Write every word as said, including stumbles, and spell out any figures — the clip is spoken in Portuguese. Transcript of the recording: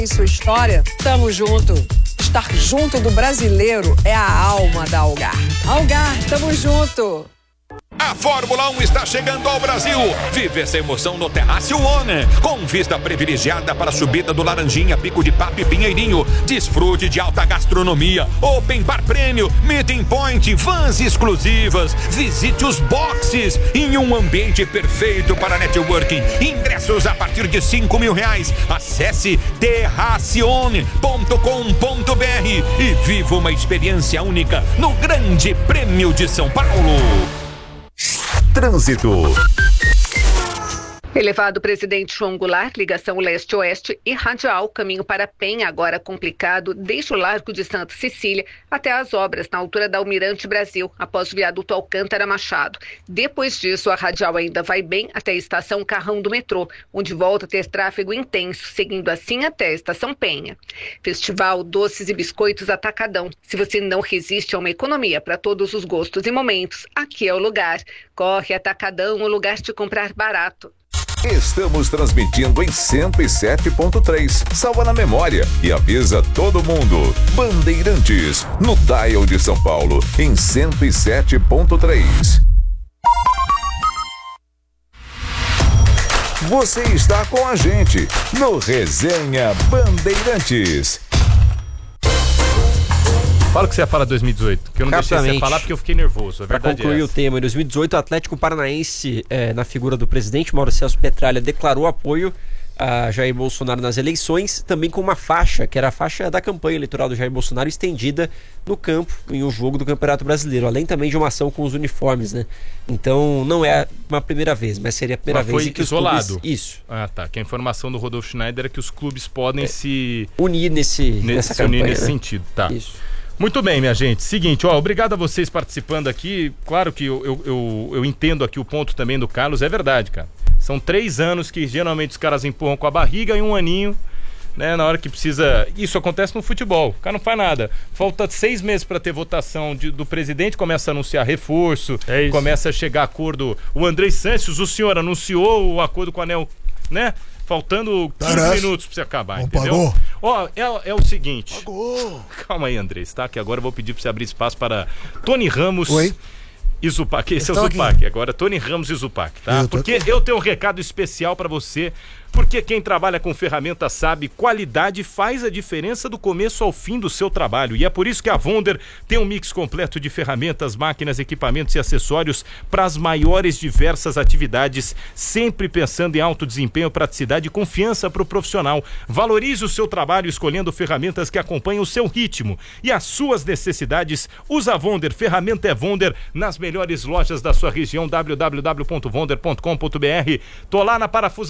Em sua história, tamo junto. Estar junto do brasileiro é a alma da Algar. Algar, tamo junto. A Fórmula um está chegando ao Brasil. Vive essa emoção no Terraço One, com vista privilegiada para a subida do Laranjinha, Pico de Papo e Pinheirinho. Desfrute de alta gastronomia, open bar prêmio, meeting point, vans exclusivas. Visite os boxes em um ambiente perfeito para networking. Ingressos a partir de cinco mil reais. Acesse terracione ponto com ponto br e viva uma experiência única no Grande Prêmio de São Paulo. Trânsito. Elevado Presidente João Goulart, ligação leste-oeste e radial, caminho para Penha, agora complicado, desde o Largo de Santa Cecília até as obras na altura da Almirante Brasil, após o viaduto Alcântara Machado. Depois disso, a radial ainda vai bem até a estação Carrão do metrô, onde volta a ter tráfego intenso, seguindo assim até a estação Penha. Festival Doces e Biscoitos Atacadão. Se você não resiste a uma economia para todos os gostos e momentos, aqui é o lugar. Corre Atacadão, o lugar de comprar barato. Estamos transmitindo em cento e sete ponto três. Salva na memória e avisa todo mundo. Bandeirantes, no dial de São Paulo, em cento e sete ponto três. Você está com a gente no Resenha Bandeirantes. Fala o que você ia falar de dois mil e dezoito, que eu não deixei você falar porque eu fiquei nervoso. Para concluir o tema, em dois mil e dezoito, o Atlético Paranaense, é, na figura do presidente Mauro Celso Petralha, declarou apoio a Jair Bolsonaro nas eleições, também com uma faixa, que era a faixa da campanha eleitoral do Jair Bolsonaro, estendida no campo, em um jogo do Campeonato Brasileiro, além também de uma ação com os uniformes, né? Então, não é uma primeira vez, mas seria a primeira mas vez foi em que isolado. os clubes... Isso. Ah, tá. Que a informação do Rodolfo Schneider é que os clubes podem é, se... Unir nesse, ne- nessa se campanha, unir nesse né? sentido, tá. Isso. Muito bem, minha gente. Seguinte, ó, obrigado a vocês participando aqui. Claro que eu, eu, eu, eu entendo aqui o ponto também do Carlos, é verdade, cara. São três anos que geralmente os caras empurram com a barriga e um aninho, né, na hora que precisa... Isso acontece no futebol, o cara não faz nada. Falta seis meses para ter votação de, do presidente, começa a anunciar reforço, é começa a chegar acordo... O André Santos, o senhor anunciou o acordo com o Anel, né? Faltando quinze Parece. minutos pra você acabar, Não entendeu? Pagou. Ó, é, é o seguinte... Pagou. Calma aí, Andrés, tá? Que agora eu vou pedir pra você abrir espaço para Tony Ramos... Oi? E Zupac, esse é o Zupac, aqui. Agora Tony Ramos e Zupac, tá? Eu porque aqui. eu tenho um recado especial pra você, porque quem trabalha com ferramenta sabe, qualidade faz a diferença do começo ao fim do seu trabalho, e é por isso que a Wonder tem um mix completo de ferramentas, máquinas, equipamentos e acessórios para as maiores diversas atividades, sempre pensando em alto desempenho, praticidade e confiança para o profissional. Valorize o seu trabalho escolhendo ferramentas que acompanham o seu ritmo e as suas necessidades. Usa a Wonder, ferramenta é Wonder, nas melhores lojas da sua região, w w w ponto wonder ponto com ponto b r. Tô lá na Parafusa